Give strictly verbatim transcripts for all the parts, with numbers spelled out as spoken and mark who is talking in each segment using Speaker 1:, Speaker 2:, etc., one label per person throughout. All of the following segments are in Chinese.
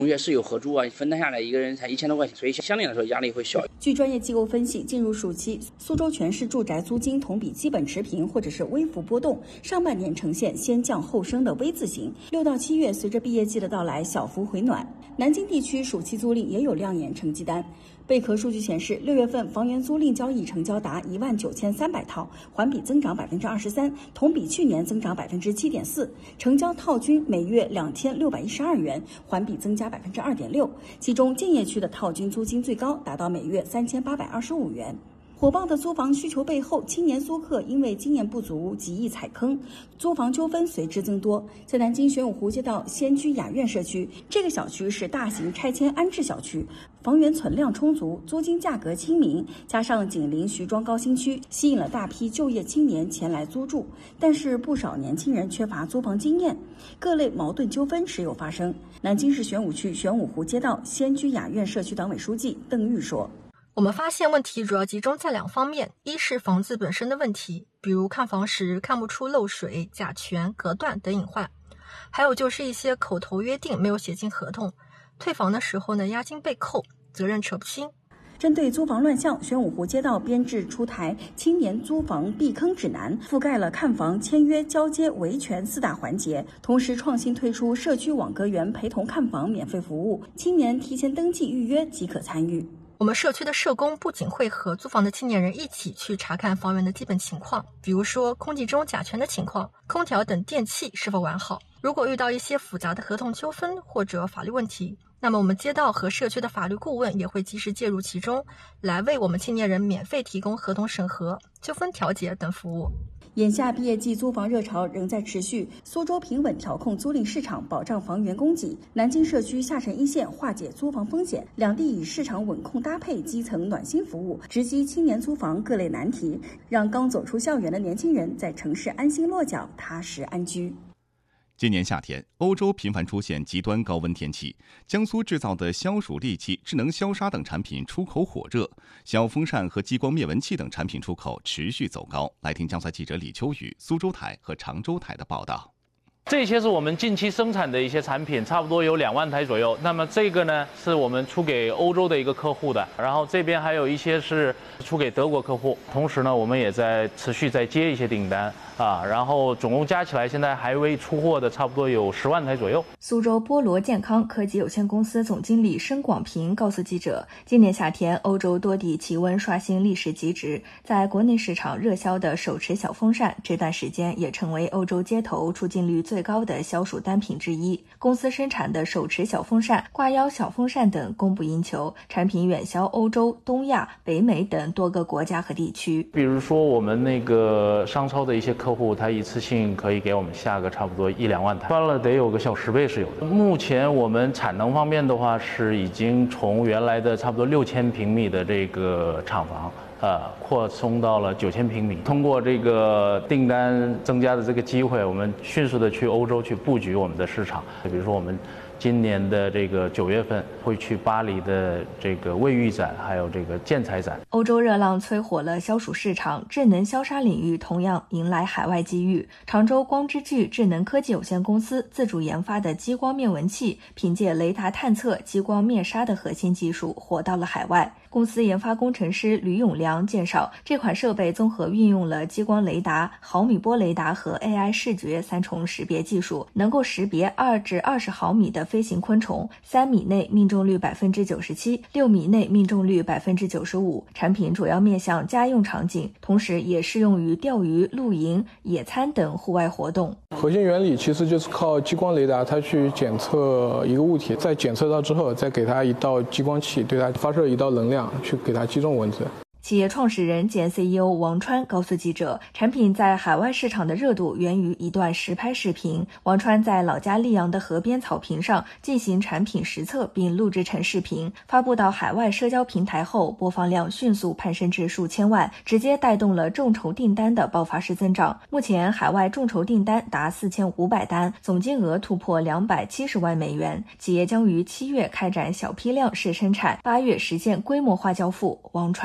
Speaker 1: 同学室友合租啊，分摊下来一个人才一千多块钱，所以相对来说压力会小。
Speaker 2: 据专业机构分析，进入暑期，苏州全市住宅租金同比基本持平或者是微幅波动，上半年呈现先降后升的 V 字形。六到七月，随着毕业季的到来，小幅回暖。南京地区暑期租赁也有亮眼成绩单。贝壳数据显示，六月份房源租赁交易成交达一万九千三百套，环比增长百分之二十三，同比去年增长百分之七点四，成交套均每月两千六百一十二元，环比增加百分之二点六。其中建邺区的套均租金最高达到每月三千八百二十五元。火爆的租房需求背后，青年租客因为经验不足，极易踩坑，租房纠纷随之增多。在南京玄武湖街道仙居雅苑社区，这个小区是大型拆迁安置小区，房源存量充足，租金价格亲民，加上紧邻徐庄高新区，吸引了大批就业青年前来租住。但是不少年轻人缺乏租房经验，各类矛盾纠纷时有发生。南京市玄武区玄武湖街道仙居雅苑社区党委书记邓玉说，
Speaker 3: 我们发现问题主要集中在两方面，一是房子本身的问题，比如看房时看不出漏水、甲醛、隔断等隐患，还有就是一些口头约定没有写进合同，退房的时候呢，押金被扣，责任扯不清。
Speaker 2: 针对租房乱象，玄武湖街道编制出台青年租房避坑指南，覆盖了看房、签约、交接、维权四大环节。同时创新推出社区网格员陪同看房免费服务，青年提前登记预约即可参与。
Speaker 3: 我们社区的社工不仅会和租房的青年人一起去查看房源的基本情况，比如说空气中甲醛的情况，空调等电器是否完好。如果遇到一些复杂的合同纠纷或者法律问题，那么我们街道和社区的法律顾问也会及时介入其中，来为我们青年人免费提供合同审核、纠纷调解等服务。
Speaker 2: 眼下毕业季租房热潮仍在持续，苏州平稳调控租赁市场，保障房源供给；南京社区下沉一线，化解租房风险。两地以市场稳控搭配基层暖心服务，直击青年租房各类难题，让刚走出校园的年轻人在城市安心落脚、踏实安居。
Speaker 4: 今年夏天，欧洲频繁出现极端高温天气，江苏制造的消暑利器、智能消杀等产品出口火热，小风扇和激光灭蚊器等产品出口持续走高。来听江苏记者李秋雨苏州台和常州台的报道。
Speaker 5: 这些是我们近期生产的一些产品，差不多有两万台左右。那么这个呢，是我们出给欧洲的一个客户的，然后这边还有一些是出给德国客户。同时呢，我们也在持续在接一些订单啊，然后总共加起来，现在还未出货的差不多有十万台左右。
Speaker 3: 苏州菠萝健康科技有限公司总经理申广平告诉记者，今年夏天欧洲多地气温刷新历史极值，在国内市场热销的手持小风扇，这段时间也成为欧洲街头出镜率最高的消暑单品之一。公司生产的手持小风扇、挂腰小风扇等供不应求，产品远销欧洲、东亚、北美等多个国家和地区。
Speaker 5: 比如说我们那个商超的一些客户，他一次性可以给我们下个差不多一两万台，翻了得有个小十倍是有的。目前我们产能方面的话，是已经从原来的差不多六千平米的这个厂房呃，扩充到了九千平米。通过这个订单增加的这个机会，我们迅速的去欧洲去布局我们的市场。比如说我们今年的这个九月份会去巴黎的这个卫浴展，还有这个建材展。
Speaker 3: 欧洲热浪催火了消暑市场，智能消杀领域同样迎来海外机遇。常州光之炬智能科技有限公司自主研发的激光灭蚊器，凭借雷达探测、激光灭杀的核心技术，火到了海外。公司研发工程师吕永良介绍，这款设备综合运用了激光雷达、毫米波雷达和 A I 视觉三重识别技术，能够识别二至二十毫米的飞行昆虫，三米内命中率百分之九十七，六米内命中率百分之九十五。产品主要面向家用场景，同时也适用于钓鱼、露营、野餐等户外活动。
Speaker 6: 核心原理其实就是靠激光雷达，它去检测一个物体，在检测到之后，再给它一道激光器，对它发射一道能量，去给它击中蚊子。
Speaker 3: 企业创始人兼 C E O 王川告诉记者，产品在海外市场的热度源于一段实拍视频。王川在老家溧阳的河边草坪上进行产品实测，并录制成视频，发布到海外社交平台后，播放量迅速攀升至数千万，直接带动了众筹订单的爆发式增长。目前海外众筹订单达四千五百单，总金额突破两百七十万美元。企业将于七月开展小批量试生产，八月实现规模化交付。王川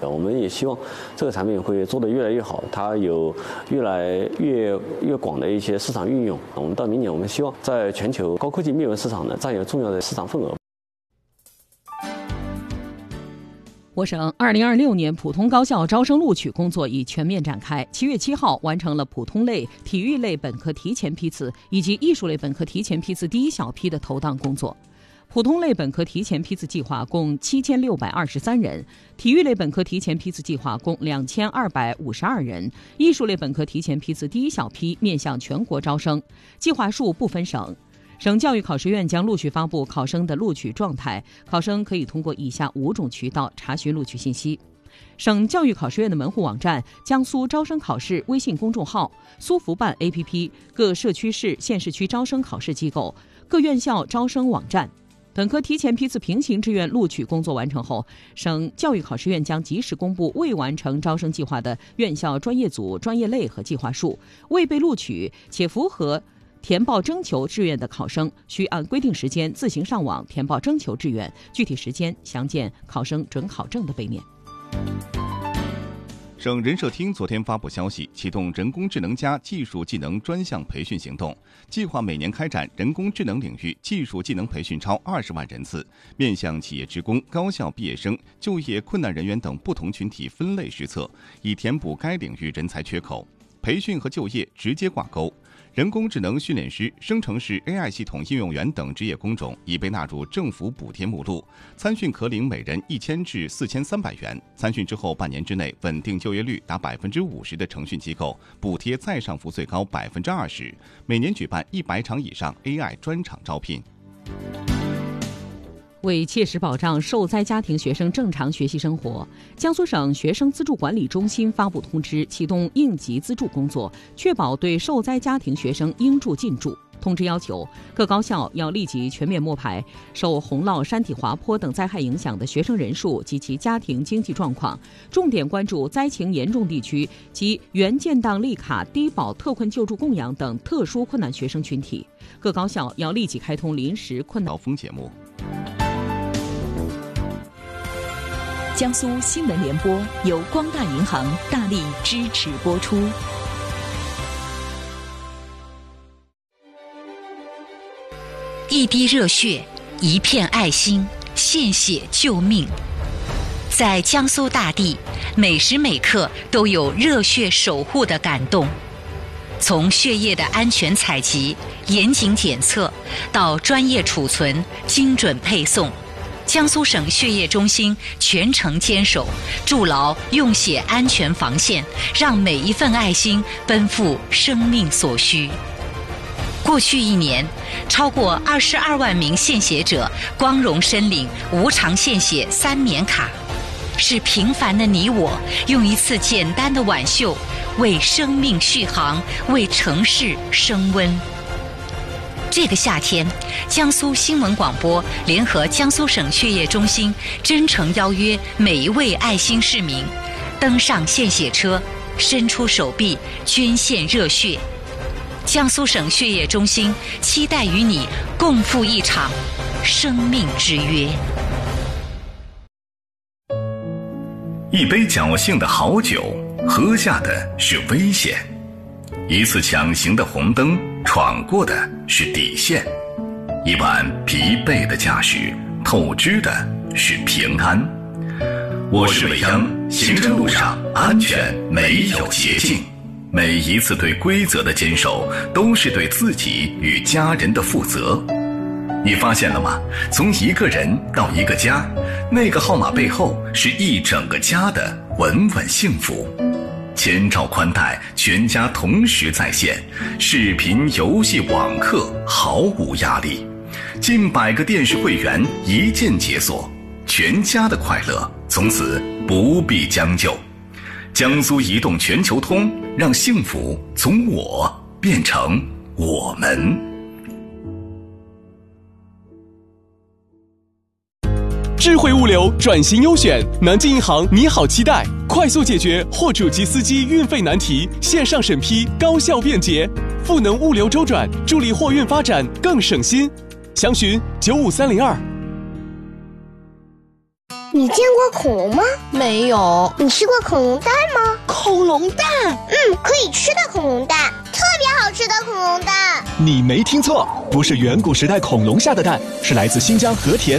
Speaker 7: 我们也希望这个产品会做得越来越好，它有越来越越广的一些市场运用。我们到明年，我们希望在全球高科技灭蚊市场呢占有重要的市场份额。
Speaker 8: 我省二零二六年普通高校招生录取工作已全面展开。七月七号完成了普通类、体育类本科提前批次以及艺术类本科提前批次第一小批的投档工作。普通类本科提前批次计划共七千六百二十三人，体育类本科提前批次计划共两千二百五十二人，艺术类本科提前批次第一小批面向全国招生，计划数不分省。省教育考试院将陆续发布考生的录取状态，考生可以通过以下五种渠道查询录取信息：省教育考试院的门户网站、江苏招生考试微信公众号、苏福办 A P P、各社区市、县市区招生考试机构、各院校招生网站。本科提前批次平行志愿录取工作完成后，省教育考试院将及时公布未完成招生计划的院校专业组、专业类和计划数。未被录取且符合填报征求志愿的考生，需按规定时间自行上网填报征求志愿，具体时间详见考生准考证的背面。
Speaker 4: 省人社厅昨天发布消息，启动人工智能加技术技能专项培训行动，计划每年开展人工智能领域技术技能培训超二十万人次，面向企业职工、高校毕业生、就业困难人员等不同群体分类施策，以填补该领域人才缺口。培训和就业直接挂钩。人工智能训练师、生成式 A I 系统应用员等职业工种已被纳入政府补贴目录，参训可领每人一千至四千三百元。参训之后半年之内稳定就业率达百分之五十的诚训机构，补贴再上浮最高百分之二十。每年举办一百场以上 A I 专场招聘。
Speaker 8: 为切实保障受灾家庭学生正常学习生活，江苏省学生资助管理中心发布通知，启动应急资助工作，确保对受灾家庭学生应助尽助。通知要求，各高校要立即全面摸排受洪涝、山体滑坡等灾害影响的学生人数及其家庭经济状况，重点关注灾情严重地区及原建档立卡低保特困救助供养等特殊困难学生群体。各高校要立即开通临时困难
Speaker 4: 风节目。
Speaker 9: 江苏新闻联播由光大银行大力支持播出。
Speaker 10: 一滴热血，一片爱心，献血救命。在江苏大地，每时每刻都有热血守护的感动。从血液的安全采集、严谨检测，到专业储存、精准配送，江苏省血液中心全程坚守，筑牢用血安全防线，让每一份爱心奔赴生命所需。过去一年，超过二十二万名献血者光荣申领无偿献血三年卡，是平凡的你我用一次简单的挽袖，为生命续航，为城市升温。这个夏天，江苏新闻广播联合江苏省血液中心真诚邀约每一位爱心市民登上献血车，伸出手臂捐献热血。江苏省血液中心期待与你共赴一场生命之约。
Speaker 11: 一杯侥幸的好酒，喝下的是危险；一次抢行的红灯，闯过的是底线；一晚疲惫的驾驶，透支的是平安。我是未央，行车路上安全没有捷径。每一次对规则的坚守，都是对自己与家人的负责。你发现了吗？从一个人到一个家，那个号码背后是一整个家的稳稳幸福。千兆宽带，全家同时在线，视频、游戏、网课毫无压力。近百个电视会员一键解锁，全家的快乐从此不必将就。江苏移动全球通，让幸福从我变成我们。
Speaker 12: 智慧物流转型优选，南京银行你好期待，快速解决货主及司机运费难题，线上审批高效便捷，赋能物流周转，助力货运发展更省心。详询九五三零二。
Speaker 13: 你见过恐龙吗？
Speaker 14: 没有。
Speaker 13: 你吃过恐龙蛋吗？
Speaker 14: 恐龙蛋？
Speaker 13: 嗯，可以吃的恐龙蛋，特别好吃的恐龙蛋。
Speaker 15: 你没听错，不是远古时代恐龙下的蛋，是来自新疆和田